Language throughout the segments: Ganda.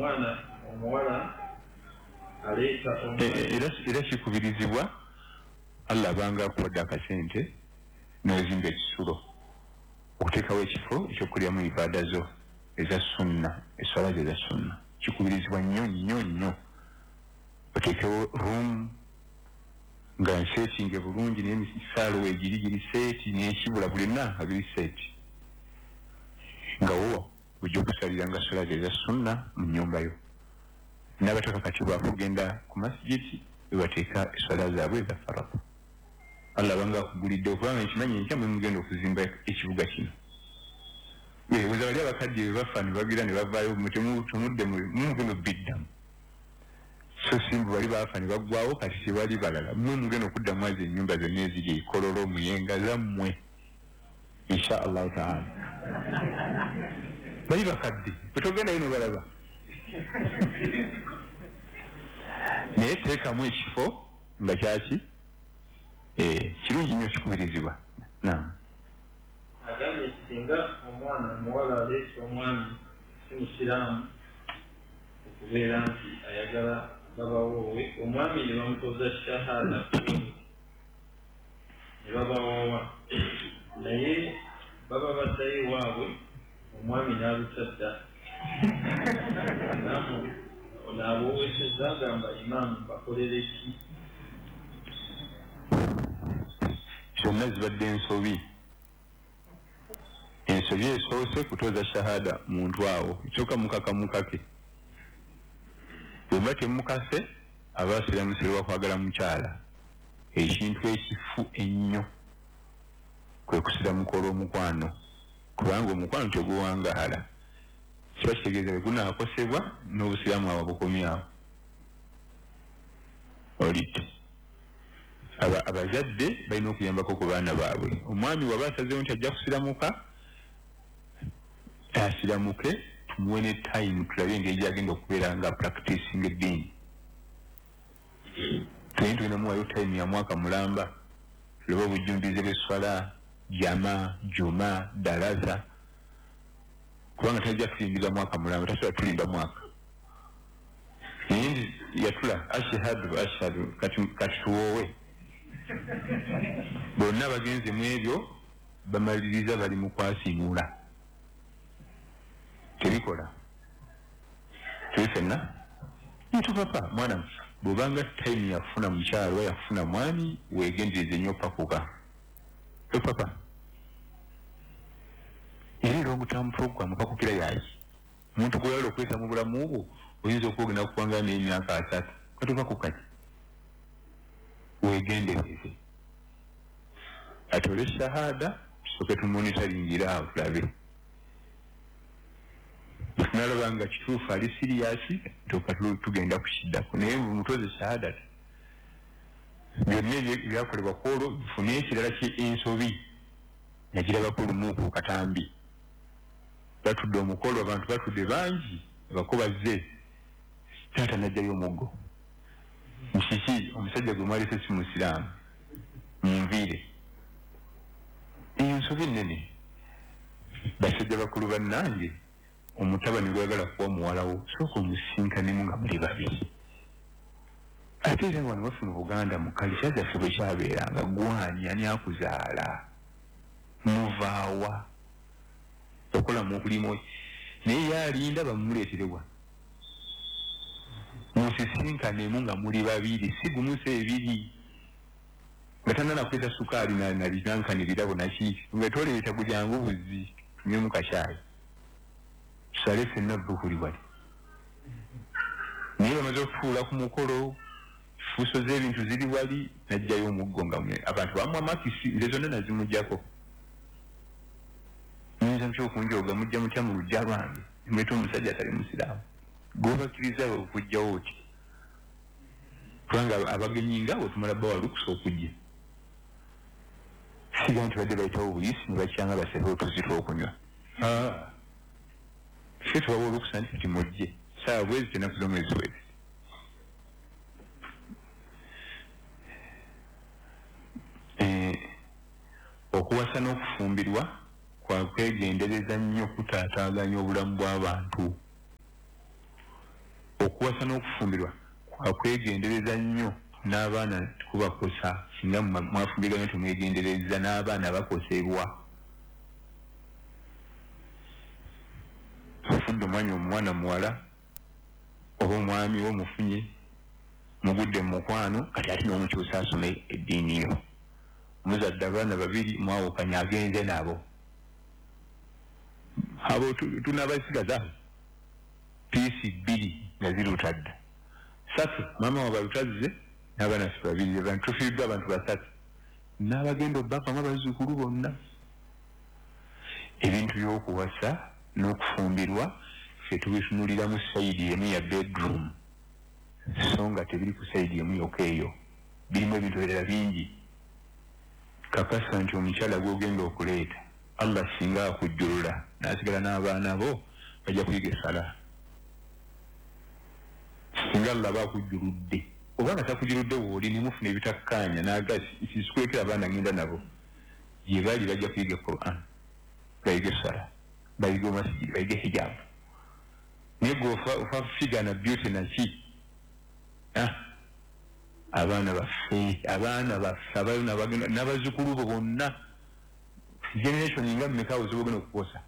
omwana omuwala aleeta era kikubirizibwa Allah banga akuwadde akasente n'ozimba ekisulo okuteekawo ekifo ekyokulyamu ibaada zo eza sunna eswala ze eza sunna kikubirizibwa nnyo oteekewo room nga nseetinge bulungi n'emisaalo weegiri seeti n'ekibula bulina abiri seeti nga wo ojja okusalira nga swala ze eza sunna mu nnyumba yo n'abataka kati bwakugenda ku masigiti webateeka eswala zaabwe eza farabu Allah banga akugulidde okubanga nkimanyi nkya mwe mugenda okuzimba ekibuga kino weewuza bali abakadde be bafa ne bagira ne bavaayo temudde mugenda obbiddamu so simbu bali bafa ne baggwawo kati tebali balala mwe mugenda okuddamu azi ennyumba zonna eziri ekololo muyenga zammwe insha allahu taala bali bakadde bwetogendayo ne balaba naye teekamu ekifo nga kyaki kirungi nnyo kikubirizibwa agambye singa omwana omuwala aleesa omwami si musiraamu okubeera nti ayagala babawoowe omwami ne bamutoza shahada ne babawoowa naye baba baddayo ewaabwe omwami n'alusadda n'abooweseza agamba imaamu bakolere ki zonna zibadde ensobi esoose kutoza shahada muntu awo ekyoka mukakamukake bwemba temukase aba asiramuserwa kwagala mukyala ekintu ekifu ennyo kwe kusiramukola omukwano kubanga omukwano teguwangaala kiba kitegeeza bwe gunaakosebwa n'obusiraamu awo bukomyawo olite abazadde balina okuyambako ku baana baabwe omwami waba asazeewo nti ajja kusiramuka asiramuke tumuwe ne time tulabe engeri gyagenda okubeera nga practicing eddiini tugenda muwayo time ya mwaka mulamba tulabe obujjumbize bw'eswala jama juma daraza kubanga tajja tulimbiza mwaka mulamba tasobola tulimba mwaka naye yatula ashhadu kati tuwoowe bonna bagenze mu ebyo bamaliriza bali mu kwasimuula tebikola tubifenna ntu papa mwana bwobanga time yafuna mukyalo yafuna mwami wegendereze nnyo pakuka papa era long-term program pakukira yayi muntu gweyala okwesa mu bulamu bwo oyinza okwogenda kukwangana n'emyaka 3 katopakukaki wegendereze atole shahada tusoke tumonitaringira awo tulabe tunalaba nga kituufu ali siriyasi toka tugenda kukiddako naye mutoze shahada byonna ebyakolebwa kwolwo bifune ekirala ensobi nakirabako lumu ku katambi batudde omukolo abantu batudde bangi abako bazze taata najjayo omuggo nkiki omusajja gwe mwalese si musiraamu munviire eyo nsobi nnene basajja bakulu bannange omutabani gwagala kuba omuwalawo sooka omusinkanemu nga muli babiri ate era wano waffe mu Buganda mu kalisya zaffe bwe kyabeeranga gwani ani akuzaala muvaawa okola mu okulimo naye yalinda bamumuleeterewa musisinkanemu nga muli babiri si gumu si ebiri nga tananakweta sukaali nabinankanirira naki nga toleeta bulyangu buzi tunywe mu kakyayi tusale ffenna bbukuli wali naye bamaze okufuula ku mukolo fuuso z'ebintu ziri wali najjayo omuggo nga abantu bamu amakisi nze zonna nazimugjako nyinza ntya okunjoga mujja mutya mu lujja lwange mweta omusajja atali musiraamu gwobakkiriza okujjawo oti kubanga abagenyi nga wetumala bawa lukusa okujja siga nti badde bayitawo obuyisi ne bakyanga basebe otuzita okunywa ffe tubawa olukusa nti timujje saawa bwezi tenaku z'omwezi wezi okuwasa n'okufumbirwa kwa kwegendereza nnyo kutaataaganya obulamu bw'abantu okuwasa n'okufumbirwa kwakwegendereza nnyo n'abaana kubakosa singa mwafumbirwa temwegendereza n'abaana bakosebwa. Ofudde omwana muwala oba omwami omufunye mugudde mu mukwano kati ate n'omukyusa asome eddiini yo. Muzadde abaana babiri mwawukanya agenze nabo. Abo tunabasigaza piisi bbiri nga zirutadde. 3 maama wa balutazze n'abaana ffe babiri abantu tufiiddwa abantu 3 n'abagenda obbakamu abazzukulu bonna. Ebintu by'okuwasa n'okufumbirwa ffe tubitunulira mu sayidi emu ya bedroom so nga tebiri ku sayidi emu yokka eyo, birimu ebintu ebirala bingi. Kakasa nti omukyala gw'ogenda okuleeta Allah singa akujjulula n'asigala n'abaana bo bajja kuyiga essala. Singa Allah bakujjuludde oba nga takujjuludde wooli nemufuna ebitakkaanya n'agasikwekera abaana ngenda nabo gye bali bajja kuyiga Quran, bayiga essala, bayiga omasijidi, bayiga hijab. Naye gwe ofa figa na beauty naki abaana baffe n'abazzukulu bo bonna generation nga mmeka ozobogena okukosa.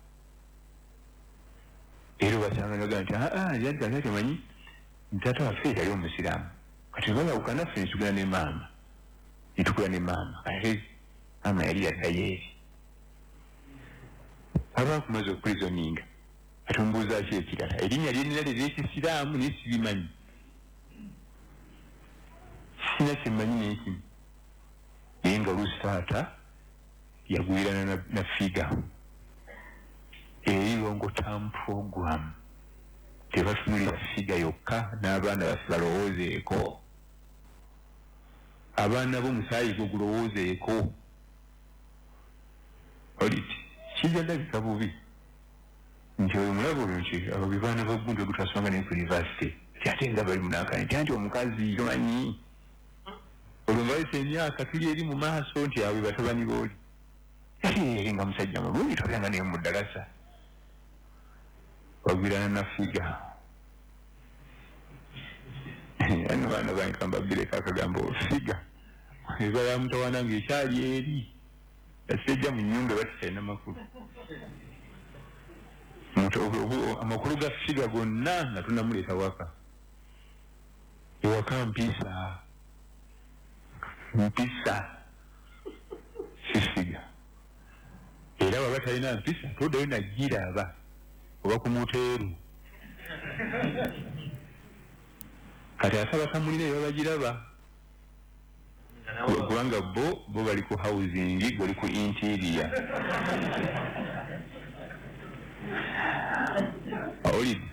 Era basanga nagaa nti yadda temanyi ntaata waffe yali omusiraamu kati balawuka naffe netugula ne maama ate maama yali yaddayo eri abakumaze okurizoninga ate ombuuza ki ekirala erinnya lyenina ly'ekisiraamu naye sibimanyi, sina kyemmanyi n'ekimu. Naye nga oluusi taata yagwirana na figa eri longo term program, tebatunulira figa yokka n'abaana baffe balowoozeeko, abaana b'omusaayi gwo gulowoozeeko. Oliti kijja ndabika bubi nti oyo mulabo oyo nti abo bebaana bagundu ogutasomanga naye ku university ate nga bali munakani nti omukazi tomanyi olwo mbayisa emyaka tuli eri mu maaso nti awe batabani booli ate nga musajja mulungi tobeanga naye mu ddalasa wagwirana na figa. Ano baana bange mbabireko akagambo figa eba ya mutawana ng'ekyali eri asejja mu nnyumba batikyalina makulu. Amakulu ga figa gonna nga tunamuleeta waka ewaka mpisa sifiga era baba talina mpisa toddayo nagiraba oba ku muteeru kati asaba kamulina ebabagiraba kubanga bo bali ku housing goli ku interior. Awulidde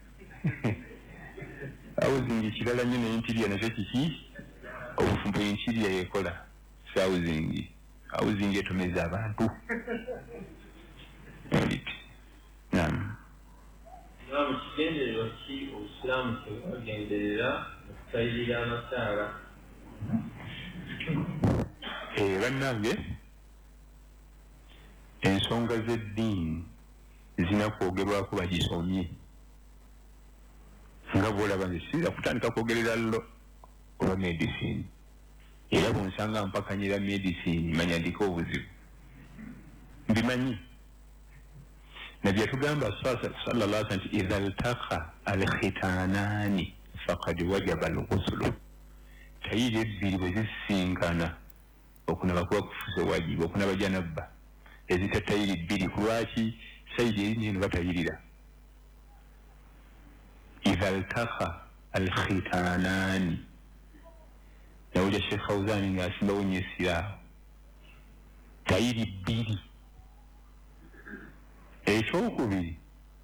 housing kirala nnyo ne interior nakyo kiki obufumbo interior yekola housing etomeza abantu. Awulidde naam. Mu kigendererwa ki obusiraamu kyebwagenderera okutayirira abakyala? Bannange ensonga z'eddiini zina kwogerwako bagisomye nga bwolaba nze sinza kutandika kwogerera llo olwa medicine era bwonsanga mpakanyira medicine manya ndiko obuzibu mbimanyi. Nabi yatugamba sallallahu alaihi nti idha iltaqa alkhitanani faqad wajaba alghuslu. Tayiri ebbiri bwe zisinkana okunaba kuba kufuuse wajibu okunaba janabba ezitatayiri bbiri kulwaki sayidi eri neno batayirira. Idha iltaqa alkhitanani nawulya Sheikh Fawzani ng'asimbawo nnyo essiraawo tayiri bbiri. Ekyokubiri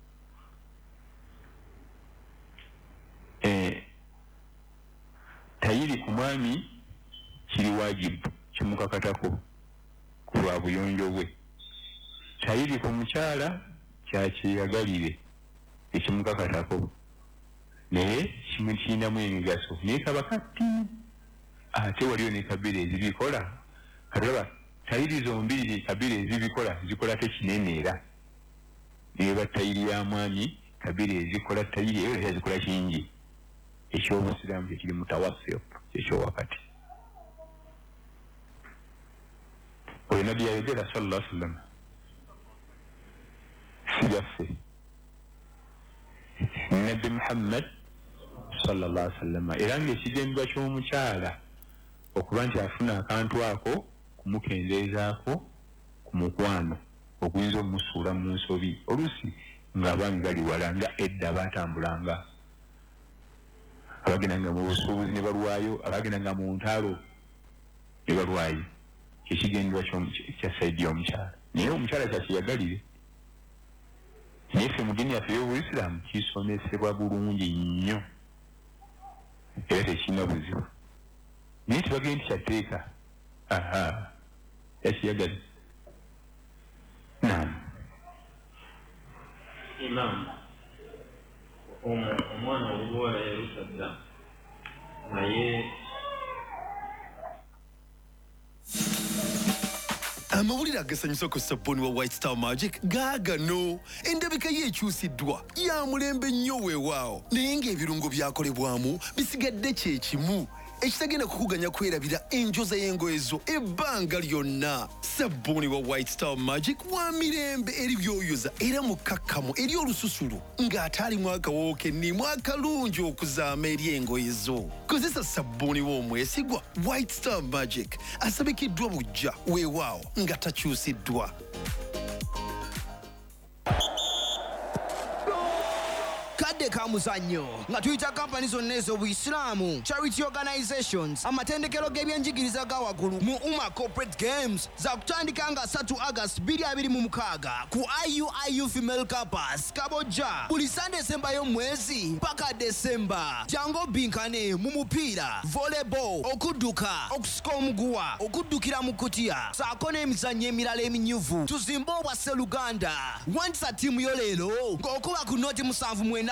tayiri ku mwami kiri wajibu kimukakatako ku lwa buyonjo bwe. Tayiri ku mukyala kyakyeyagalire ekimukakatako naye kimu kirinamu emigaso naye kaba kati ate waliyo ne kabiri ezibikola kataba tayiri zombiri kabiri ezibikola zikola tekineneera niba tayiri ya mwami kabiri ezikola tayiri eyo yazikola kingi ekyobusiraamu kyekiri mutawassif ekyowakati. Oyo nabbi yayogera sallallahu alaihi wasallam siyaffe nabbi Muhammad sallallahu alaihi wasallam era ng'ekigendwa ky'omukyala okuba nti afuna akantu ako kumukendeezaako ku mukwano okuyinza omusuula mu nsobi oluusi ng'abaami bali wala nga edda baatambulanga abagendanga mu busuubuzi ne balwayo abagendanga mu ntalo ne balwayo ekigendwa kya saidi y'omukyala naye omukyala kyakiyagalire naye ffe mu ddiini yaffe y'obuisiraamu kisomesebwa bulungi nnyo era tekirina buzibu naye tebagende nti kyateeka yakiyagala. Naam. Imam omwana olubuwala yalusadda naye amawulire agasanyusa ku sabbooni wa White Star Magic gaagano endabika ye ekyusiddwa ya mulembe nnyo weewaawo naye ng'ebirungo byakolebwamu bisigadde kye kimu ekitagenda kukuganya kwerabira enjoza y'engoye zo ebbanga lyonna. Sabbooni wa White Star Magic wa mirembe eri byoyoza era mukakkamu eri olususulu ng'ate alimu akawoowo kennimu akalungi okuzaama eri engoye zo. Kozesa sabbooni w'omwesigwa White Star Magic asabikiddwa bujja weewaawo nga takyusiddwa. kadde ka muzannyo nga tuyita kampani zonna ez'obuisiraamu, charity organizations, amatendekero g'ebyenjigiriza ga waggulu mu Umma Corporate Games za kutandika nga 3 August 2026 ku IUIU Female Campus Kabojja buli Sunday December y'omwezi paka December. Jango binkane mu mupiira, volleyball, okudduka, okusuka omuguwa, okuddukira mu kutiya saako n'emizannyo emirala eminyuvu. Tuzimba obwase Luganda. Wandisa ttiimu yo leero ng'okuba ku noti 7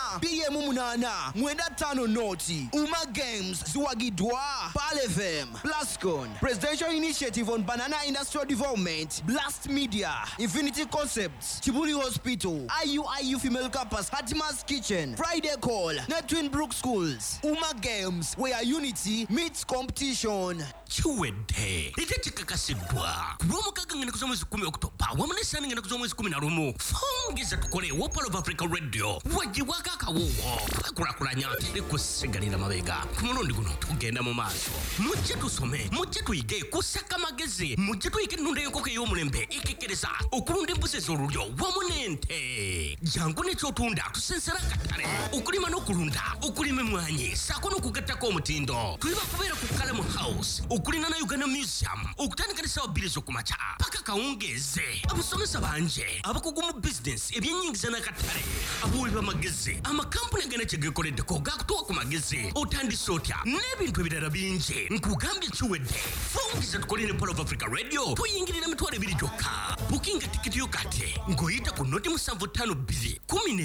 BM8 95 noti. Umma Games ziwagiddwa Pal FM, Plascon, Presidential Initiative on Banana Industrial Development, Blast Media, Infinity Concepts, Kibuli Hospital, IUIU Female Campus, Hatima's Kitchen, Friday Call, Netwin Brook Schools. Umma Games, where unity meets competition. Chiwedde ite chikakasidwa kulomukaga ngene kuzo mwezi 10 Oktoba wamunesani ngene kuzo mwezi 11 fongiza tukole wo Pal of Africa Radio wajiwaka kawowo kurakuranya likusigalira mabega kumurundi guno tugenda mu maso mujje tusome mujje tuyige kusaka magezi mujje tuyige nunde yokoke y'omulembe ikikereza okulunda embuzi z'olulyo wamunente jangu necho tunda tusensera katale okulima n'okulunda okulima emwanyi sako n'okugattako omutindo tuliba kubeera ku Kalamu House okulina na Uganda Museum okutandika ne sawa 2 z'okumakya paka kawungeze abasomesa banje abakugu mu business ebyenyingiza n'akatale abuuli b'amagezi amakampuni agenda kyegekoleddeko gakutuwa ku magezi otandise otya n'ebintu ebirala bingi nkugambye Chiwedde fongiza tukolere Pal of Africa Radio tuyingirira emitwalo 2 gyokka bukinga tikiti yo kati ng'oyita ku noti 752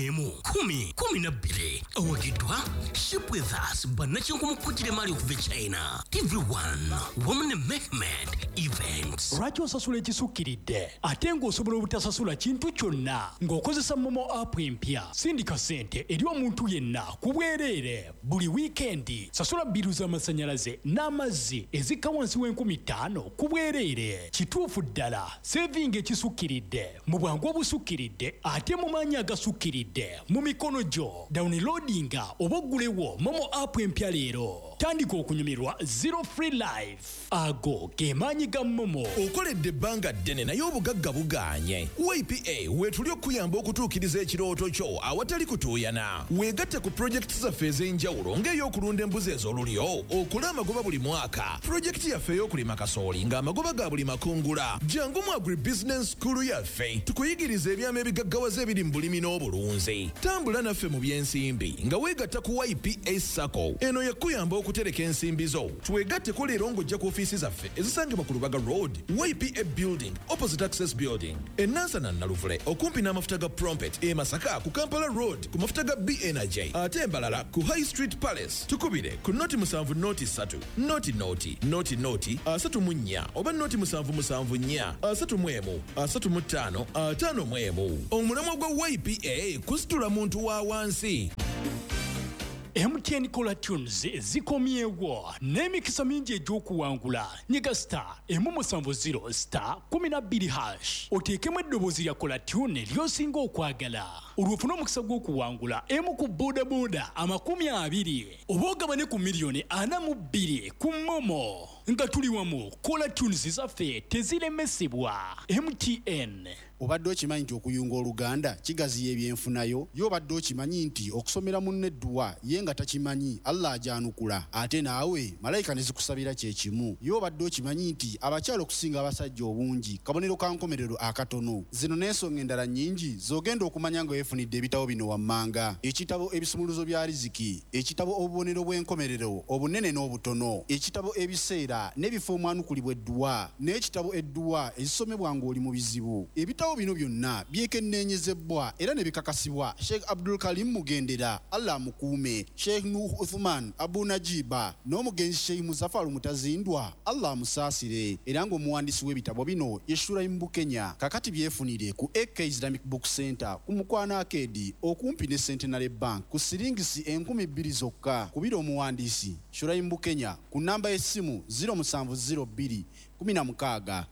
11 10 awagidwa Ship with Us bannakyenkumukujire mali okuva China. TV1 Women Mehmet Events. Lwaki osasula ekisukkiridde ate ng'osobola obutasasula kintu kyonna ng'okozesa Momo app empya? Sindika ssente eri omuntu yenna ku bwereere buli wiikendi. Sasula bbiru z'amasannyalaze n'amazzi ezikka wansi w'5000 ku bwereere. Kituufu ddala saving ekisukkiridde mu bwangu obusukkiridde ate mu maanyi agasukkiridde mu mikono gyo. Downloadinga oba oggulewo Momo app empya leero. Tandika okunyumirwa Zero Free Life. Ago ge maanyi ga Momo. Okoledde ebbanga ddene naye obugagga bugaanye. YPA wetuli okuyamba okutuukiriza ekirooto kyo awatali kutuuyana. Weegatte ku projekiti zaffe ez'enjawulo ng'ey'okulunda embuzi ez'olulyo, okula amagoba buli mwaka. Projekiti yaffe ey'okulima kasooli ng'amagoba ga buli makungula. Jangu mu Agribusiness School yaffe tukuyigiriza ebyama ebigaggawaza ebiri mu bulimi n'obulunzi. Tambula naffe mu by'ensimbi nga weegatta ku YPA Sacco. Eno yakuyamba okutereka ensimbi zo. Twegatteko leero ng'ojja ku ofiisi zaffe ezisangibwa ku Lubaga Road, YPA Building, opposite Access Building. Enansana Naluvule okumpi n'amafuta ga Prompet e Masaka ku Kampala Road ku mafuta ga B Energy. Ate Embalala ku High Street Palace. Tukubire ku noti 7 noti 3 noti 34 oba noti 774 35 51. Omulamwa gwa YPA kusitula muntu wa wansi. MTN Kola Tunes zikomyewo n'emikisa mingi egy'okuwangula nyiga *170 *12# oteekemu eddoboozi lya Kola Tune ly'osinga okwagala olw'ofuna omukisa gw'okuwangula emu ku boodabooda 20 oba ogabane ku $42 ku Momo nga tuli wamu. Kola Tunes zaffe teziremesebwa. MTN. Obadde okimanyi nti okuyunga oluganda kigaziya ebyenfunayo? Yo obadde okimanyi nti okusomera munne edduwa ye nga takimanyi Allah ajanukula ate naawe malayika ne zikusabira kye kimu? Yo obadde okimanyi nti abakyala okusinga abasajja obungi kabonero ka nkomerero akatono? Zino n'ensonga endala nnyingi z'ogenda okumanya nga weefunidde ebitabo bino wammanga: ekitabo ebisumuluzo bya riziki, ekitabo obubonero bw'enkomerero obunene n'obutono, ekitabo ebiseera n'ebifo omwanukulibwa edduwa, n'ekitabo edduwa ezisomebwa ng'oli mu bizibu. Ebitabo bino byonna byekenneenyezebwa era ne bikakasibwa Sheikh Abdul Karim Mugendera, Allah mukuume, Sheikh Nuh Uthman Abu Najiba n'omugenzi Sheikh Muzaffar Mutazindwa, Allah musaasire, era ng'omuwandiisi w'ebitabo bino ye Shuraim Bukenya. Kakati byefunire ku AK Islamic Book Center ku Mukwana Arcade okumpi ne Centenary Bank ku siringisi 2,000 zokka. Kubira omuwandiisi Shuraim Bukenya ku namba y'essimu 0702 16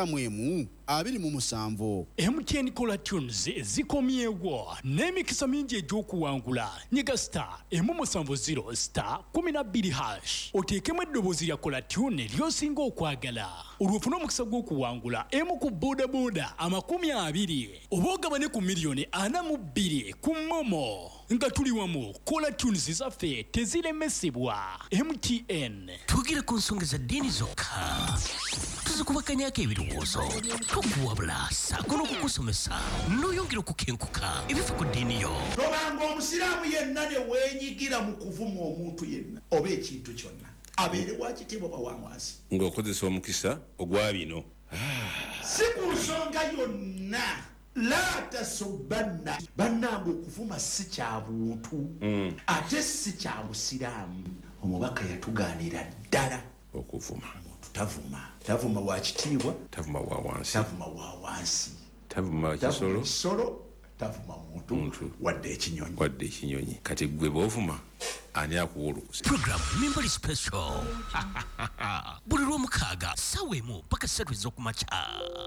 91 MTN Kola Tunes zikomyewo n'emikisa mingi egy'okuwangula nyiga *170 *12# oteekemu eddoboozi lya Kola Tune ly'osinga okwagala olw'ofuna omukisa gw'okuwangula emu ku boodabooda 20 oba ogabane ku $42 ku Momo nga tuli wamu. Kola Tunes zaffe teziremesebwa. MTN. Tugire ku nsonga za ddiini zokka, tuzikubakanyako ebirowoozo, tukuwabula saako n'okukusomesa n'oyongera okukenkuka ebifa ku ddiini yo. Tobanga omusiraamu yenna ne weenyigira mu kuvuma omuntu yenna oba ekintu kyonna abeere wa kitiibwa oba wa mwansi ng'okozesa omukisa ogwa bino. Si ku nsonga yonna la tasubbanna. Bannange okuvuma si kya buntu ate si kya busiraamu. Omubaka yatugaanira ddala okuvuma. Tavuma wa kitiibwa, tavuma wa wansi, tavuma wa wansi, tavuma kisolo, tavuma muntu wadde ekinyonyi. Kati gwe b'ovuma ani akuwulukuse? Program Members Special buli lw'omukaaga ssaawa 1 paka 3 ez'okumakya.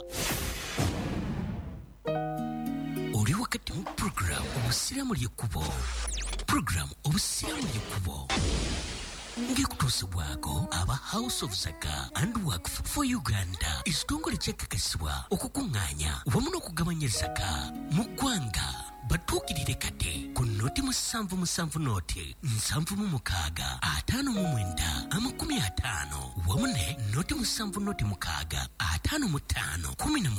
Oli wakati mu program obusiraamu ly'ekkubo. Program obusiraamu ly'ekkubo ng'ekutuusibwako aba House of Zaka and Waqf for Uganda, ekitongole kyekakasibwa okukuŋŋaanya wamu n'okugabanya zaka mu ggwanga. Batuukirire kate ku nnoti 7 noti 7 6 59 wamu ne nnoti 7 noti 6 55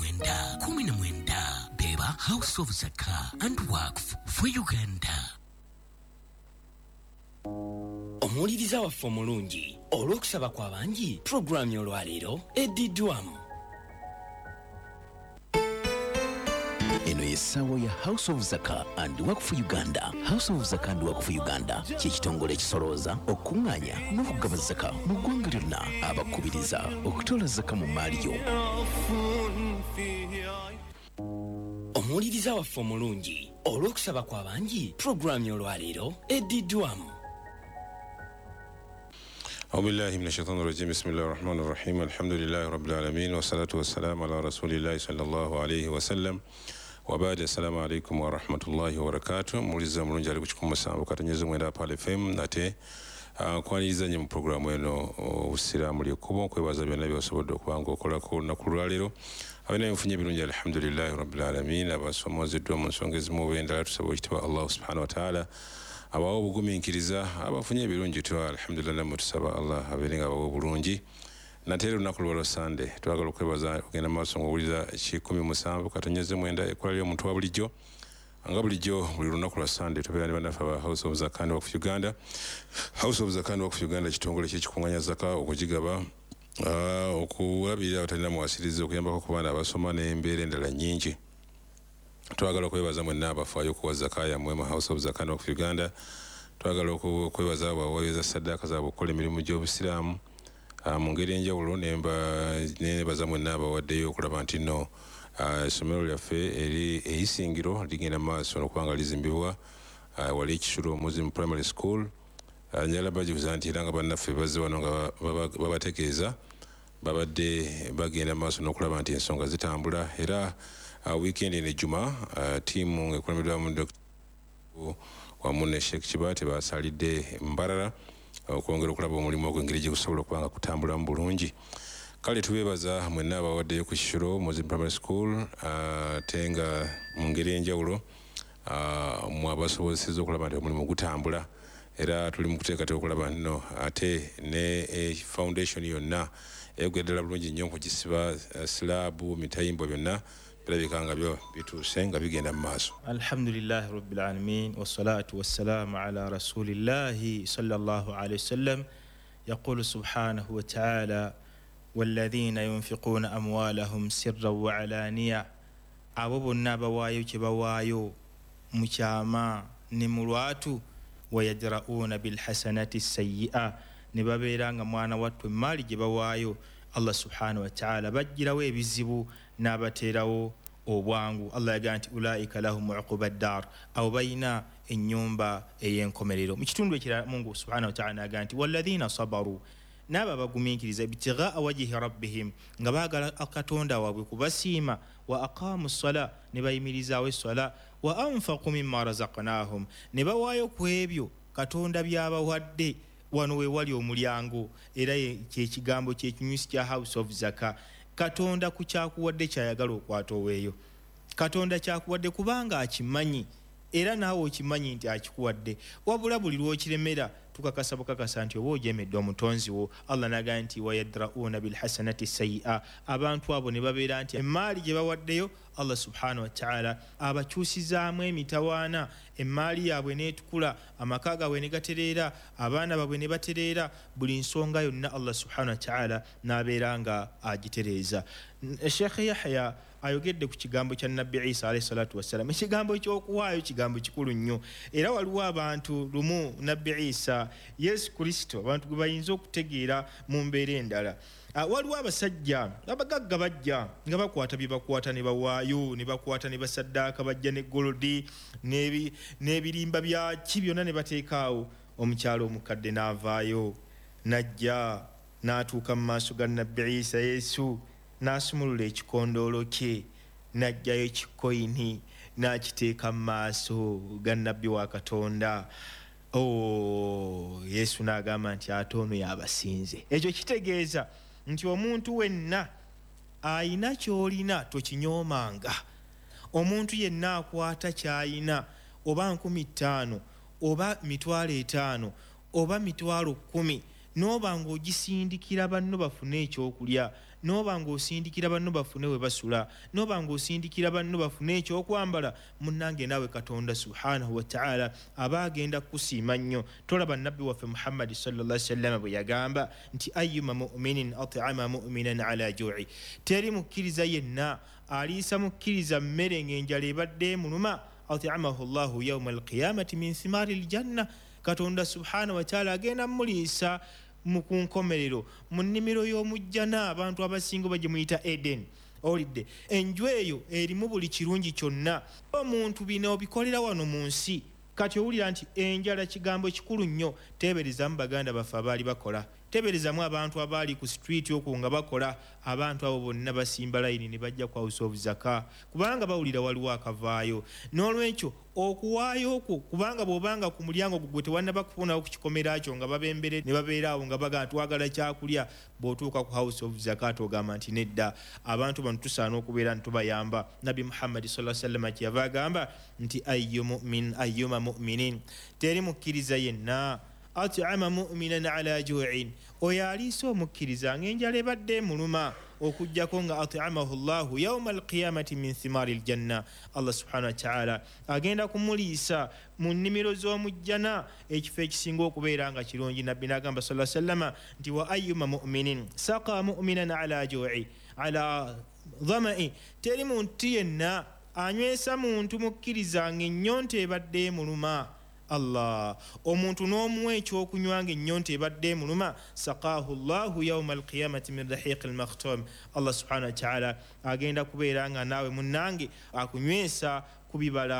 19 beba House of Zaka and Waqf for Uganda. Omuwuliriza waffe omulungi, olw'okusaba kw'abangi puroguramu y'olwaleero eddiddwamu. Eno yessaawa ya House of Zaka and Waqf Uganda. House of Zaka and Waqf Uganda ky'ekitongole ekisolooza okuŋŋaanya n'okugaba zaka mu ggwanga lyonna, abakubiriza okutoola zaka mu maali yo. Omuwuliriza waffe omulungi, olw'okusaba kw'abangi puroguramu y'olwaleero eddiddwamu. أعوذ بالله من الشيطان الرجيم. بسم الله الرحمن الرحيم. الحمد لله رب العالمين والصلاة والسلام على رسول الله صلى الله عليه وسلم وبعد. السلام عليكم ورحمة الله وبركاته. muliza mulungi ali kuchukuma musanvu katonyeze mwenda pale FM nate kwaniriza nye mu programu eno obusiraamu ly'ekkubo okwebaza byonna byosobodde okubanga okola ku lunaku lwaleero. Abena bifunye birungi alhamdulillahi rabbil alamin. Abasomozeddwa mu nsonga ezimu b'endala tusaba ekitiibwa Allah subhanahu wa ta'ala abawo obugumiikiriza, abafunye ebirungi tuwa alhamdulillah mutusaba Allah abeerenga abawo obulungi. Nate olunaku lwa Sande twagala okwebaza ogenda maaso ng'owuliriza 17 katonyeze mwenda ekola ly'omuntu wa bulijjo nga bulijjo buli lunaku lwa Sande tubeera ne bannaffe aba House of Zaka and Waqf Uganda. House of Zaka and Waqf Uganda kitongole ky'ekikuŋŋaanya zaka okugigaba, okulabirira abatalina muwasiriza, okuyambako ku baana abasoma n'embeera endala nnyingi. Twagala okwebaza mwenna abafaayo okuwa zaka yammwe mu House of Zaka and Waqf Uganda. Twagala okwebaza abaweereza ssaddaaka zaabwe okukola emirimu gy'obusiraamu mu ngeri enjawulo, nebaza mwenna abawaddeyo okulaba nti nno essomero lyaffe eri eyisingiro ligenda maaso n'okuba nga lizimbibwa wali ekisulo Muslim Primary School njala bajuza nti era nga bannaffe bazze wano nga babategeeza babadde bagenda maaso n'okulaba nti ensonga zitambula era weekend nejjuma tiimu ng'ekulemedwamu wamu ne Sheikh Kibaate basalidde Mbarara okwongera okulaba omulimu ogw'engeri gye gusobola okuba nga kutambulamu bulungi. Kale tubeebaza mwenna abawaddeyo ku Kishiro Muslim Primary School ate nga mu ngeri enjawulo mwabasobozesezza okulaba nti omulimu gutambula era tuli mu kuteekateeka okulaba nno ate ne foundation yonna eyogeddala bulungi nnyo nkugisiba silaabu mitayimbo byonna birabika nga byo bituuse nga bigenda mu maaso. Alhamdulillahi rabbil alamin wassalatu wassalamu ala rasulillahi sallallahu alayhi wasallam yaqulu subhanahu wa ta'ala والذين ينفقون أموالهم سرا وعلانية abo bonna abawaayo kye bawaayo mu kyama ne mu lwatu wayadra'una bilhasanati sayyi'a ne babeera nga mwana wattu emaali gye bawaayo Allah subhanahu wa ta'ala bajjirawo ebizibu n'abateerawo obwangu. Allah yagaa nti ulaika lahum uquba ddar abo balina ennyumba ey'enkomerero. Mu kitundu ekirala Mungu subhanahu wa ta'ala n'agaa nti walladhina sabaru n'abo bagumiikiriza ibtighaa wajhi rabbihim nga baagala katonda waabwe kubasiima wa aqaamu ssala ne bayimirizaawo essala wa anfaqu mimma razaqnaahum ne bawaayo ku ebyo katonda byabawadde. Wano we wali omulyango era kyekigambo kyekinyusi kya House of Zaka. Katonda ku kyakuwadde kyayagala okwata oweeyo. Katonda kyakuwadde kubanga akimanyi era naawe okimanyi nti akikuwadde wabula buli lw'okiremera tukakasa bukakasa nti oba ojemedde omutonzi wo. Allah nagaa nti wayadra'una bilhasanati sayyi'a abantu abo ne babeera nti emaali gye bawaddeyo Allah subhanahu wa ta'ala abakyusizaamu emitawaana emaali yaabwe neetukula amaka gaabwe ne gatereera abaana baabwe ne batereera buli nsonga yonna Allah subhanahu wa ta'ala n'abeera nga agitereeza. Sheikh Yahya ayogedde ku kigambo kya Nabbi Isa alayhi salatu wassalam. Ekigambo ky'okuwaayo kigambo kikulu nnyo era waliwo abantu lumu Nabbi Isa Yesu Kristo abantu gwe bayinza okutegeera mu mbeera endala. Waliwo abasajja abagagga bajja nga bakwata bye bakwata ne bawaayo ne bakwata ne basaddaaka bajja ne golodi n'ebirimba byaki byonna ne bateekaawo. Omukyalo omukadde n'avaayo n'ajja n'atuuka mu maaso ga Nabbi Isa Yesu n'asumulula ekikondoolo kye n'ajjayo ekikoyini n'akiteeka mu maaso ga Nabbi wa Katonda. Yesu n'agamba nti ate ono y'abasinze. Ekyo kitegeeza nti omuntu wenna ayina ky'olina tokinyoomanga. Omuntu yenna akwata ky'ayina oba 5,000 oba 5,000 oba 10,000 n'oba ng'ogisindikira banno bafune ekyokulya n'oba ng'osindikira banno bafune we basula n'oba ng'osindikira banno bafune ekyokwambala munnange naawe Katonda subhanahu wa ta'ala aba agenda kukusiima nnyo. Tolaba Nabbi waffe Muhammad sallallahu alaihi wasallam bwe yagamba nti ayyuma mu'minin at'ama mu'minan ala ju'i teri mukkiriza yenna aliisa mukkiriza mmere ng'enjala ebadde emuluma at'amahu Allahu yawma alqiyamati min thimari aljanna. Katonda subhanahu wa ta'ala agenda muliisa mu kunkomerero mu nnimiro y'omujjana abantu abasinga bagye muyita Eden. Olidde enju eyo erimu buli kirungi kyonna. Omuntu bino obikolera wano mu nsi kati owulira nti enjala kigambo kikulu nnyo. Teeberezamu baganda baffe abaali bakola, teeberezamu abantu abaali ku street okwo nga bakola. Abantu abo bonna basimba layini ne bajja ku House of Zaka kubanga bawulira waliwo akavaayo. N'olwekyo okuwaayo okwo kubanga bw'obanga ku mulyango gwe tewannaba kufunawo ku kikomera kyo nga babembere ne babeera awo nga bagamba twagala kyakulya, bw'otuuka ku House of Zakat ogamba nti nedda abantu bano tusaana okubeera nitubayamba. Nabbi Muhammad sallallahu alaihi wasallam kyeyava agamba nti ayyuma mu'minin teri mukkiriza yenna at'ama mu'minan ala ju'in oyo aliisa omukkiriza ng'enjala ebadde emuluma okujjako nga at'amahu Allahu yawma alqiyamati min thimari aljanna. Allah subhanahu wa ta'ala agenda kumuliisa mu nnimiro z'omujjana ekifo ekisinga okubeera nga kirungi. Nabbi n'agamba sallallahu alaihi wasallam nti wa ayyuma mu'minin saqa mu'minan ala ju'i ala dhama'i teri muntu yenna anywesa muntu mukkiriza ng'ennyonta ebadde emuluma. Allah omuntu n'omuwa ekyokunywa ng'ennyonta ebadde emuluma saqaahu Allahu yawma alqiyamati min rahiqi almakhtum. Allah subhanahu wa ta'ala agenda kubeera nga naawe munnange akunywesa ku bibala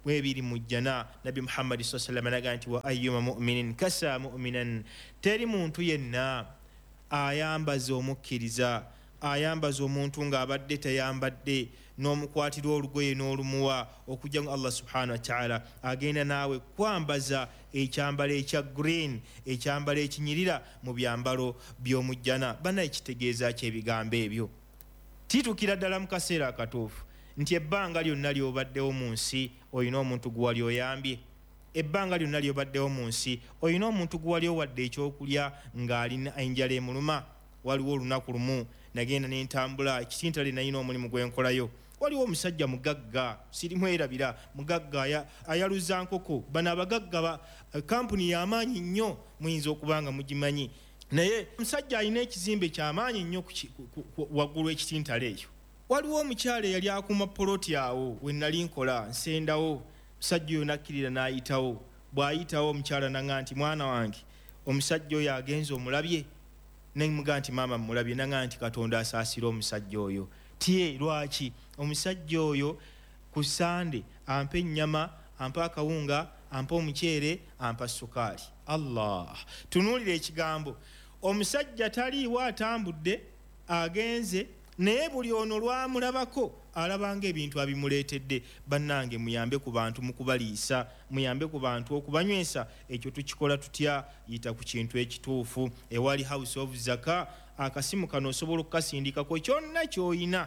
webiri mujjana. Nabi Muhammad sallallahu alaihi wasallam nti wa ayyuma mu'minin kasa mu'minan, teri muntu yenna ayambaza omukkiriza, ayambaza omuntu ng'abadde tayambadde, n'omukwatira olugoye n'olumuwa okujja mu Allah subhanahu wa ta'ala, agenda naawe kwambaza ekyambalo ekya green, ekyambalo ekinyirira mu byambalo by'omujjana. Bana ekitegeeza ky'ebigambo ebyo titukira ddala mu kaseera akatuufu nti ebbanga lyonna ly'obaddewo mu nsi olina omuntu gwe wali oyambye, ebbanga lyonna ly'obaddewo mu nsi olina omuntu gwe wali owadde ekyokulya ng'alina enjala emuluma. Waliwo olunaku lumu nagenda n'entambula ekitintale nayina omulimu gwe nkolayo, waliwo omusajja mugagga, sirimwerabira, mugagga ayaluza nkoko. Bano abagagga kampuni y'amaanyi nnyo, muyinza okuba nga mugimanyi, naye omusajja alina ekizimbe ky'amaanyi nnyo waggulu ekitintale eyo. Waliwo omukyala eyali akuuma poloti awo we nali nkola nsendawo, omusajja oyo nakkirira n'ayitawo. Bw'ayitawo omukyala naŋŋa nti mwana wange omusajja oyo agenze omulabye? Nemuga nti maama mulabye. Naŋŋa nti Katonda asaasira omusajja oyo. Tiye lwaki? Omusajja oyo ku Sande ampa ennyama, ampa akawunga, ampa omuceere, ampa sukaali. Allah, tunuulira ekigambo. Omusajja taliiwo atambudde agenze, naye buli ono lwamulabako alabanga ebintu abimuleetedde. Bannange muyambe ku bantu mu kubaliisa, muyambe ku bantu okubanywesa. Ekyo tukikola tutya? Yita ku kintu ekituufu. Ewali House of Zaka akasimu kano osobola okukasindikako kyonna ky'oyina,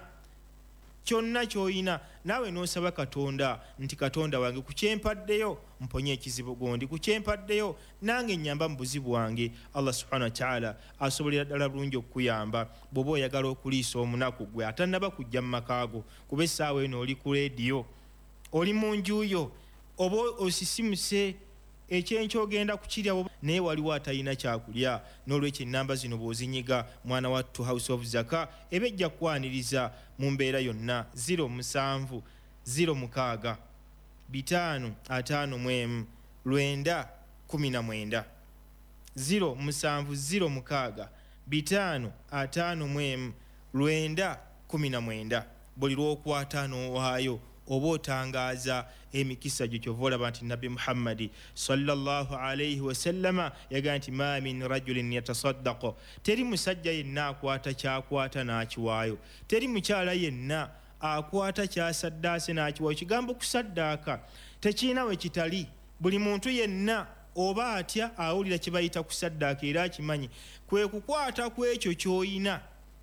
kyonna ky'oyina, naawe n'osaba Katonda nti Katonda wange ku kyempaddeyo mponye ekizibu gondi, ku kyempaddeyo nange nnyamba mu buzibu wange. Allah subhanahu wa ta'ala asobolera ddala bulungi okukuyamba bw'oba oyagala okuliisa omunaku gwe atannaba kujja mu makaago, kuba essaawa eno oli ku leediyo, oli mu njuyo, oba osisimuse ekyenkya ogenda kukirya, naye waliwo atalina kyakulya. N'olwekyo ennamba zino bw'ozinyiga mwana wattu House of Zaka eba ejja kukwaniriza mu mbeera yonna. 07 06 551 919 07 06 551 919. Buli lw'okwata n'owaayo oba otangaaza emikisa gyo, kyova olaba nti Nabbi Muhammadi sallallahu alayhi wasallama yagaa nti ma min rajulin yatasaddaqu, teri musajja yenna akwata kyakwata n'akiwaayo, teri mukyala yenna akwata kyasaddaase n'akiwaayo. Kigambo kusaddaaka tekirina we kitali. Buli muntu yenna oba atya awulira kye bayita kusaddaaka era akimanyi, kwe kukwata ku ekyo ky'oyina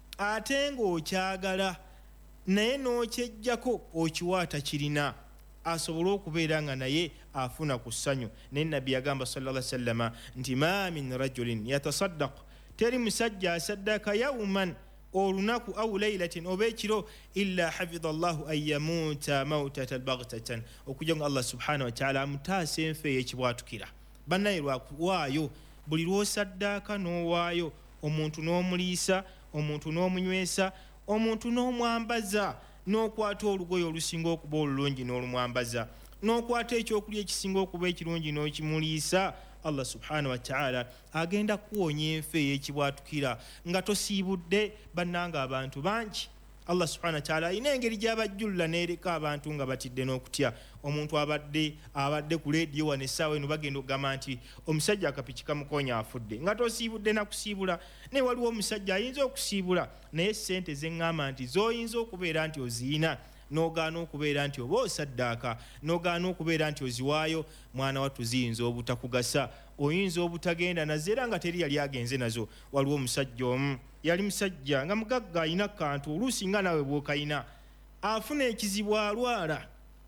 ate ng'okyagala naye n'okyejjako okiwaata kirina, asobole okubeera nga naye afuna ku ssanyu. Naye Nabbi yagamba sallallahu alaihi wasallama nti ma min rajulin yatasaddaq, teri musajja asaddaka yawman olunaku aw laylatin oba ekiro, illa hafidha Allahu an yamuuta mautatan baghtatan, okujja nga Allah subhanahu wa ta'ala amutaasa enfa ey'ekibwatukira. Bannaye lwakuwaayo, buli lw'osaddaaka n'owaayo, omuntu n'omuliisa, omuntu n'omunywesa, omuntu n'omwambaza, n'okwata olugoye olusinga okuba olulungi n'olumwambaza, n'okwata ekyokulya ekisinga okuba ekirungi n'okimuliisa, Allah subhanahu wa ta'ala agenda kuwonya enfa ey'ekibwatukira nga tosiibudde. Bannanga abantu bangi Allah subhanahu wa ta'ala alina engeri gy'abajjulla n'ereka abantu nga batidde n'okutya. Omuntu abadde ku leediyo wano essaawa eno bagenda okugamba nti omusajja akapiki kamukonya afudde, nga tosiibudde nakusiibula. Naye waliwo omusajja ayinza okusiibula, naye ssente zeŋŋamba nti z'oyinza okubeera nti oziina, n'ogaana okubeera nti oba osaddaaka, n'ogaana okubeera nti oziwaayo, mwana wattu ziyinza obutakugasa, oyinza obutagenda nazo era nga teri yali agenze nazo. Waliwo omusajja omu yali musajja nga mugagga, alina kantu oluusi nga nawe bw'okayina, afuna ekizibu alwala,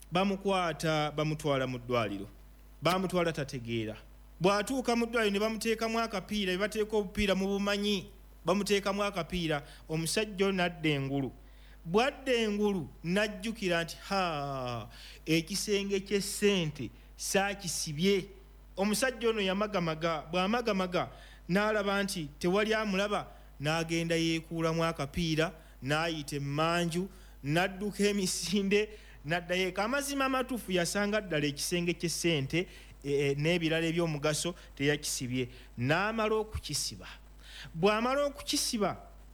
bamukwata bamutwala mu ddwaliro, bamutwala tategeera. Bw'atuuka mu ddwaliro ne bamuteekamu akapiira, ne bateeka obupiira mu bumanyi, bamuteekamu akapiira. Omusajja ono n'adda engulu, bw'adda engulu n'ajjukira nti ekisenge ky'essente saakisibye. Omusajja ono yamagamaga, bw'amagamaga n'alaba nti tewali amulaba, n'agenda yeekuulamu akapiira, n'ayita emmanju, n'adduka emisinde, n'addayo eka. Amazima amatuufu yasanga ddala ekisenge ky'essente n'ebirala eby'omugaso teyakisibye. N'amala okukisiba. Bw'amala okukisiba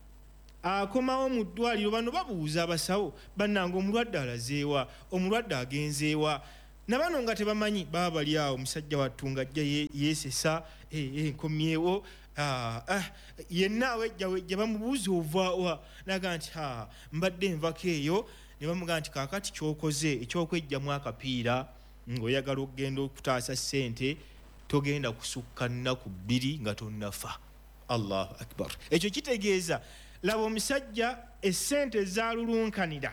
akomawo mu ddwaliro. Bano babuuza abasawo, bannanga omulwadde alazeewa, omulwadde agenzeewa. nabano nga tebamanyi baba bali awo omusajja wattu ng'ajja yeesesa nkomyewo yenna awejja bamubuuza ovaawa naga nti mbadde envako eyo ne bamugaa nti kaakati kyokoze ekyokwejjamu akapiira ng'oyagala okugenda okutaasa ssente togenda kusukka nnaku 2 nga tonnafa. Allahu akbar. Ekyo kitegeeza laba omusajja essente ezaalulunkanira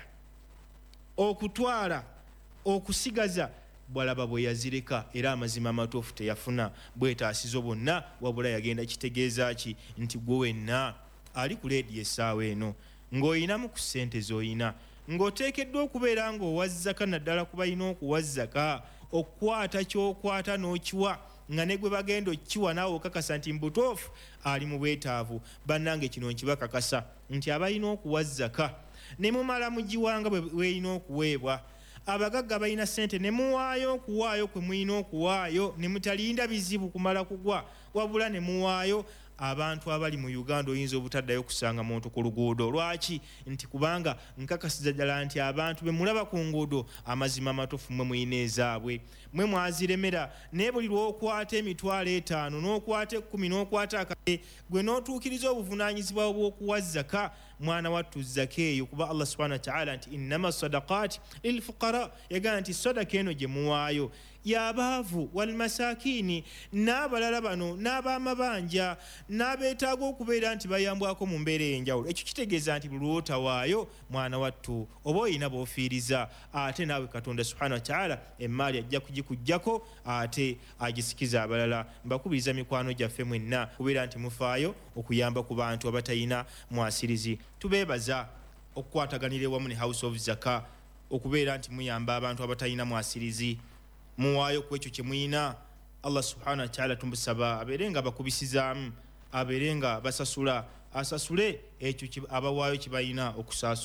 okutwala okusigaza bwalaba bwe yazireka era amazima amatuufu teyafuna bwetaasizo bonna wabula yagenda. Kitegeeza ki? Nti gwe wenna ali ku leedi essaawa eno ng'oyinamu ku ssente z'oyina ng'oteekeddwa okubeera ng'owazzaka naddala kuba yina okuwazzaka okukwata ky'okwata n'okiwa nga ne gwe bagenda okkiwa naawe okakasa nti mbutuufu ali mu bwetaavu. bannange kino nkibakakasa nti abalina okuwazzaka ne mumala mugiwanga bwe weeyina okuweebwa. Abagagga balina ssente ne muwaayo okuwaayo kwe mulina okuwaayo ne mutalinda bizibu kumala kugwa wabula ne muwaayo. Abantu abali mu Uganda oyinza obutaddayo kusanga muntu ku luguudo. Lwaki? Nti kubanga nkakasiza ddala nti abantu be mulaba ku nguudo amazima amatuufu mwe muyina ezaabwe mwe mwaziremera naye buli lw'okwata emitwalo 5 n'okwata 10 n'okwata akale gwe n'otuukiriza obuvunaanyizibwa bw'okuwa zaka mwana wattu zaka eyo kuba Allah subhanahu wa ta'ala nti innama sadaqaati lilfuqara yagamba nti sadaka eno gye muwaayo y'abaavu walmasakini n'abalala bano n'ab'amabanja n'abeetaaga okubeera nti bayambwako mu mbeera ey'enjawulo. Ekyo kitegeeza nti buli lw'otawaayo mwana wattu oba oyina b'ofiiriza ate naawe Katonda subhanahu wa ta'ala emmaali ajja kugikuggyako ate agisikiza abalala. Mbakubiriza mikwano gyaffe mwenna kubeera nti mufaayo okuyamba ku bantu abatayina mwasirizi. Tubeebaza okukwataganira wamu ne House of Zaka okubeera nti muyamba abantu abatayina mwasirizi muwaayo ku ekyo kye muyina. Allah subhanahu wa ta'ala tumusaba abeere nga bakubisizaamu abeere nga basasula asasule ekyo abawaayo kye balina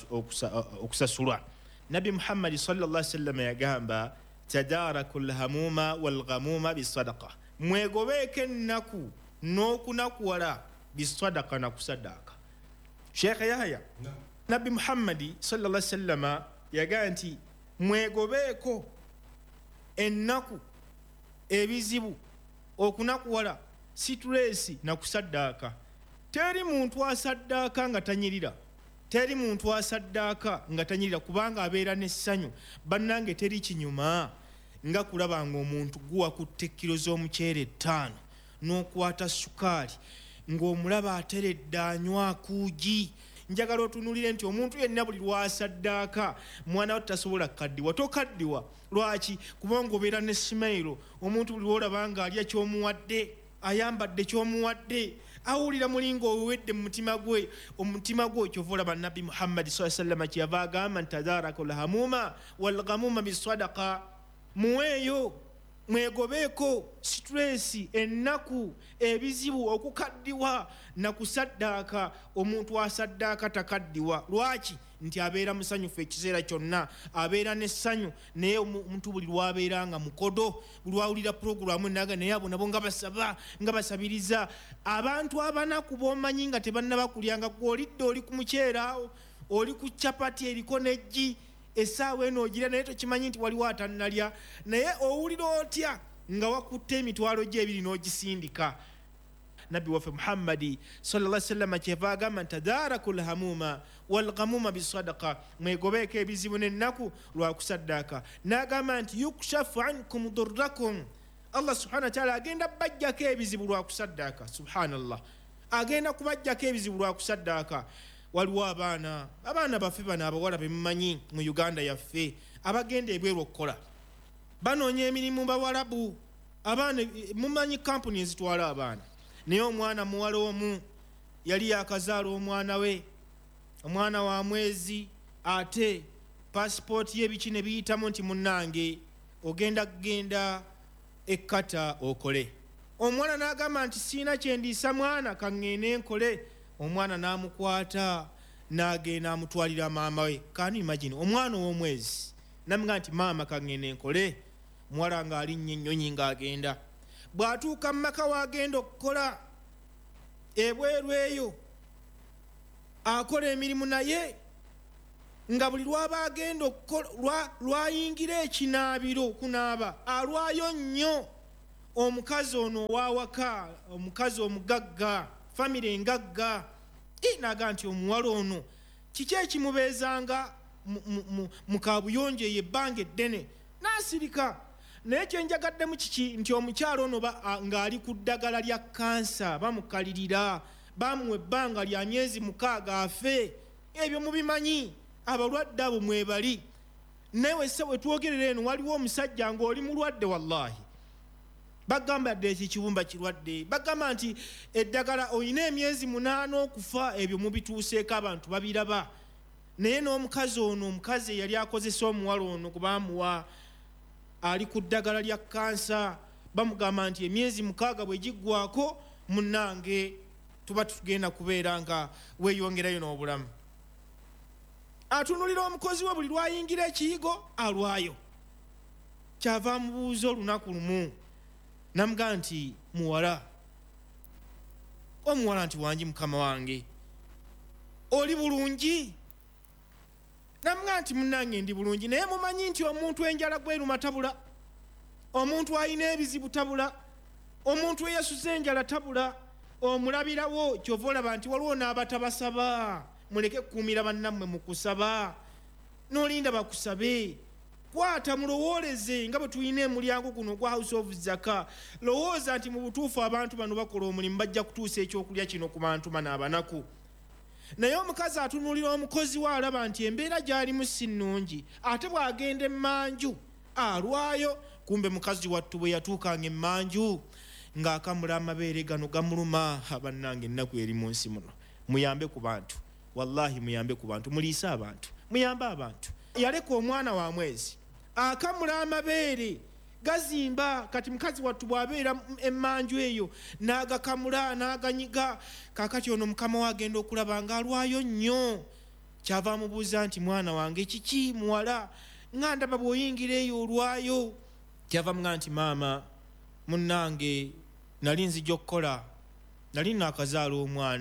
okusasulwa. Nabi Muhammad sallallahu alaihi wasallam yagamba tadarakul hamuma wal ghamuma bisadaqa, mwegobeeke ennaku n'okunakuwala bisadaqa na kusaddaaka. Sheikh Yahya Nabi Muhammad sallallahu alaihi wasallam yagamba nti mwegobeeko ennaku ebizibu okunakuwala situresi na kusaddaaka. Teri muntu asaddaaka nga tanyirira, teri muntu asaddaaka nga tanyirira kubanga abeera n'essanyu. Bannange teri kinyuma nga kulaba ng'omuntu guwakutte kilo z'omuceere 5 n'okwata sukaali ng'omulaba ateredde anywa kuugi. Njagala otunulire nti omuntu yenna buli lwasaddaaka mwana we tasobola kaddiwa tokaddiwa. Lwaki? Kubanga obeera ne simairo. Omuntu buli lwolaba nga alya ky'omuwadde ayambadde ky'omuwadde awulira mulinga owedde mu mutima gwe. Omutima gwe kyova olaba Nabi Muhammad sallallahu alaihi wasallam kyeyava agamba nti tadarakul hamuma wal ghamuma bisadaqa. Muweeyo mwegobeeko situresi ennaku ebizibu okukaddiwa na kusaddaaka. Omuntu asaddaaka takaddiwa. Lwaki? Nti abeera musanyufu ekiseera kyonna, abeera n'essanyu. Naye omuntu buli lwabeera nga mukodo, buli lwawulira puroguramu naga naye abo nabo nga basaba nga basabiriza. Abantu abanaku b'omanyi nga tebannaba kulya nga gw'olidde oli ku muceere awo oli ku capati eriko n'eggi essaawa eno ogira naye tokimanyi nti waliwo atannalya, naye owulira otya nga wakutte emitwalo gye 2 n'ogisindika. Nabbi waffe Muhammadi sallallahu alaihi wasallam kyeva agamba nti tadarakul hamuma wal ghamuma bisadaqa, mwegobeeko ebizibu n'ennaku lwa kusaddaaka. N'agamba nti yukshafu ankum durrakum, Allah subhanahu wa ta'ala agenda bajjako ebizibu lwa kusaddaaka. Subhanallah, agenda kubajjako ebizibu lwa kusaddaaka. Waliwo abaana baffe bano abawala be mumanyi mu Uganda yaffe abagenda ebweru okukola banoonya emirimu bawalabu. Abaana mumanyi kampuni ezitwala abaana, naye omwana muwala omu yali yakazaala omwana we, omwana wa mwezi, ate pasipooti y'ebiki ne biyitamu nti munnange ogenda ekkata okole. Omwana n'agamba nti siina kyendiisa mwana kaŋŋende nkole. Omwana n'amukwata n'agenda amutwalira maama we. Can you imagine? Omwana ow'omwezi n'amugamba nti maama kaŋŋende nkole. Muwala ng'alinnye ennyonyi ng'agenda. Bw'atuuka mu maka w'agenda okukola ebweru eyo akola emirimu naye nga buli lwaba agenda lwayingira ekinaabiro kunaaba alwayo nnyo omukazi ono owawaka omukazi omugagga famire engagga naga nti omuwala ono kiki ekimubeezanga mu kabuyonjo eyo ebbanga eddene n'asirika naye kyenjagaddemu kiki nti omukyalo ono ng'ali ku ddagala lya kansa bamukalirira bamuwa ebbanga lya myezi 6 afe ebyo mubimanyi abalwadde abo mwebali naye se wetwogerera eno waliwo omusajja ng'oli mulwadde wallahi bagamba dde ekikibumba kirwadde bagamba nti eddagala olina emyezi 8 okufa ebyo mubituuseeko abantu babiraba naye n'omukazi ono omukazi eyali akozesa omuwala ono kubamuwa ali ku ddagala lya kansa bamugamba nti emyezi 6 bwe giggwako munnange tuba tugenda kubeera nga weeyongerayo n'obulamu atunulira omukozi we buli lwayingira ekiyigo alwayo kyava amubuuza olunaku lumu namugamba nti muwala omuwala nti wangi mukama wange oli bulungi namugamba nti munnange ndi bulungi naye mumanyi nti omuntu enjala gweruma tabula omuntu alina ebizibu tabula omuntu eyasuza enjala tabula omulabirawo kyova olaba nti waliwo n'abatabasaba muleke kukuumira bannammwe mu kusaba n'olinda bakusabe kwata mulowooleze nga bwe tulina emulyango guno gwa house of zaka lowooza nti mu butuufu abantu bano bakola omulimu bajja kutuusa ekyokulya kino ku bantu bano abanaku naye omukazi atunuulira omukozi we alaba nti embeera gy'alimu si nnungi ate bw'agenda emmanju alwayo kumbe mukazi wattu bwe yatuukanga emmanju ng'akamula amabeere gano gamuluma abannange ennaku eri mu nsi muno muyambe ku bantu wallahi muyambe ku bantu muliise abantu muyambe abantu yaleka omwana wa mwezi akamula amabeere gazimba kati mukazi wattu bw'abeera emmanju eyo n'agakamula n'aganyiga kaakati ono mukama we agenda okulaba ng'alwayo nnyo kyava amubuuza nti mwana wange kiki muwala nga ndaba bw'oyingira eyo olwayo kyava muga nti maama munnange nali nzija okukola nali naakazaala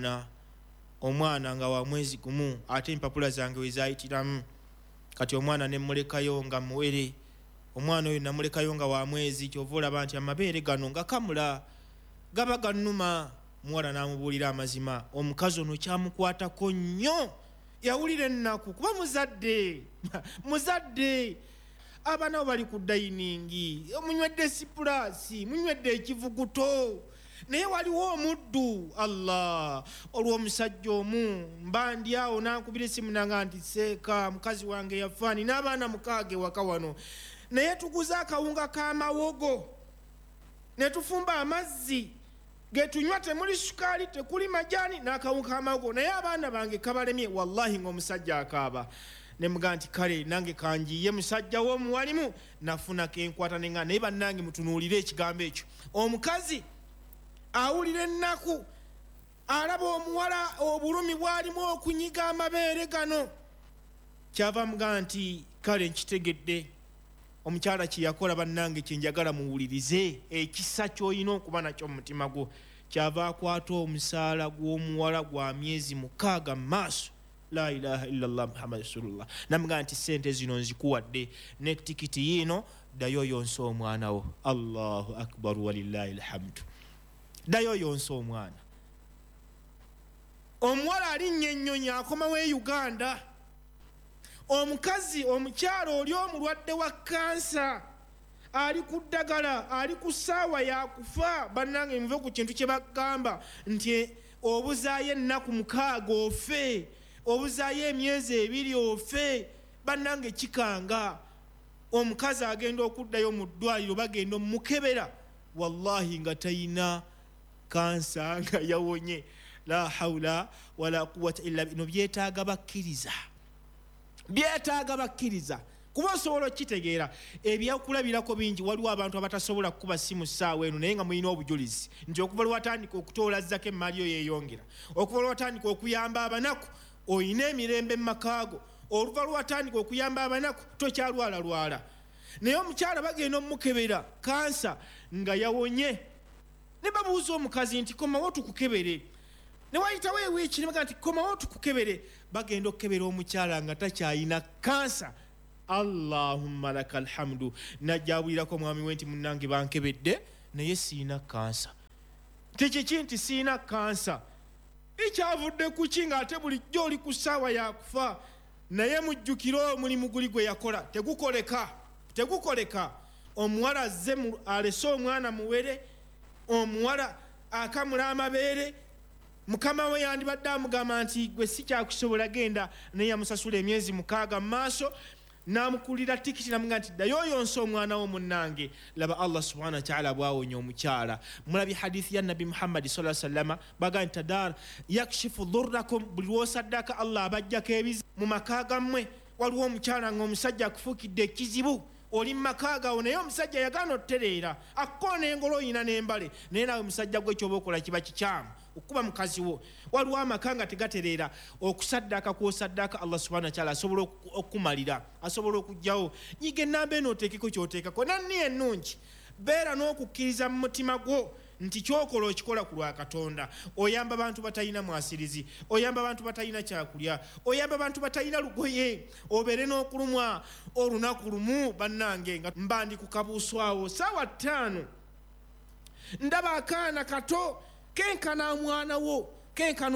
omwana nga wa mwezi gumu ate empapula zange wezayitiramu kati omwana nemulekayo nga muwere omwana oyo namulekayo nga wa mwezi kyova olaba nti amabeere gano ngakamula gaba gannuma muwala n'amubuulira amazima omukazi ono kyamukwatako nnyo yawulira ennaku kuba muzadde abaana bo bali ku dayiningi munywedde sipulasi munywedde ekivuguto naye waliwo omuddu allah olw'omusajja omu mba ndi awo nankubira essimu nanga nti seeka mukazi wange yafaani n'abaana 6 ewaka wano naye tuguze akawunga k'amawogo ne tufumba amazzi getunywa temuli sukaali tekuli majaani n'akawunga k'amawogo naye abaana bange kabalemye wallahi ng'omusajja akaaba nemuga nti kale nange kanjiye musajja w'omuwalimu nafunako enkwata nenga naye bannange mutunuulire ekigambo ekyo omukazi awulira ennaku alaba omuwala obulumi bwalimu okunyiga amabeere gano kyava muga nti kale nkitegedde omukyala kyeyakola bannange kyenjagala muwulirize ekisa ky'olina okuba nakyo mu mutima gwo kyava akwata omusaala gw'omuwala gwa myezi 6 mu maaso la ilaha illallah muhammad rasulullah namuga nti sente zino nzikuwadde ne tikiti yino dayo yonsa omwana wo allahu akbar walillahi alhamdu dayo yonsa omwana omuwala alinnya ennyonyi akomawo e uganda omukazi omukyalo oli omulwadde wa kansa ali ku ddagala ali ku ssaawa yakufa bannange muve ku kintu kye bagamba nti obuzaayo ennaku 6 ofe obuzaayo emyezi 2 ofe bannange kikanga omukazi agenda okuddayo mu ddwaliro bagenda omukebera wallahi nga tayina kansa nga yawonye la hawla wala quwwata illa bino byetaaga bakkiriza kuba osobola okitegeera ebyakulabirako bingi waliwo abantu abatasobola kukuba simu ssaawa eno naye nga mulina obujulizi nti okuva lwatandika okutoola zako emaali yo yeeyongera okuva lwatandika okuyamba abanaku oyina emirembe mu makaago oluva lwatandika okuyamba abanaku tokyalwalalwala naye omukyala bagenda omukebera kansa nga yawonye ne babuuza omukazi nti komawo tukukebere ne wayitawo ewiiki ne bagamba nti komawo tukukebere bagenda okukebera omukyala nga takyayina kansa. Allahumma laka alhamdu. Najjabulirako mwami we nti munnange bankebedde naye siina kansa. Tikiki nti siina kansa ekyavudde ku ki ng'ate bulijjo oli ku ssaawa yakufa, naye mujjukire omulimu guli gwe yakola tegukoleka. Omuwala azze alese omwana muwere, omuwala akamula amabeere, mukama we yandibadde amugamba nti gwe si kyakusobola genda, naye yamusasula emyezi 6 mu maaso, n'amukulira tikiti namugamba nti ddayo oyonsa omwana wo munnange. Laba Allah subhanahu wa ta'ala bwawonya omukyala. Mulabi hadithi ya Nabi Muhammad sallallahu alaihi wasallam baga nti tadar yakshifu dhurrakum, buli lwosaddaka Allah abajjako ebizibu mu maka gammwe. Waliwo omukyala ng'omusajja akufuukidde ekizibu, oli mu maka gawo naye omusajja yagaana otereera akkoona engolo oyina n'embale, naye naawe omusajja gwe kyoba okola kiba kikyamu okuba mukazi wo. Waliwo amaka nga tegatereera, okusaddaka kwosaddaka Allah subhanahu wa ta'ala asobola okumalira, asobola okugjawo. Nyiga ennamba eno oteekeko kyoteekako, nanni ennungi beera n'okukkiriza mu mutima gwo nti kyokola okikola ku lwa Katonda. Oyamba abantu batalina mwasirizi, oyamba abantu batalina kyakulya, oyamba abantu batalina lugoye, obeere n'okulumwa olunaku lumu bannange nga mba ndi ku kabuuswawo ssaawa 5 ndaba akaana kato kenkana mwana wo kenkana